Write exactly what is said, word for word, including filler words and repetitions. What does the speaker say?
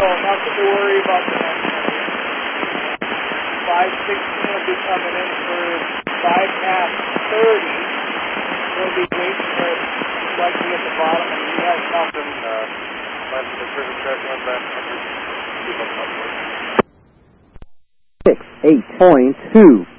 nothing to worry about the next one. five sixteen will be coming in for five past thirty. We'll be waiting for it likely at the bottom, and you guys nothing. Uh, left the service track one back hundred. Six eight point two.